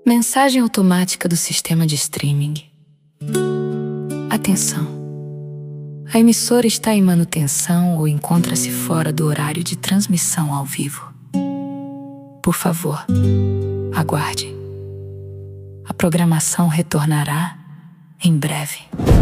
Mensagem automática do sistema de streaming. Atenção! A emissora está em manutenção ou encontra-se fora do horário de transmissão ao vivo. Por favor, aguarde. A programação retornará em breve.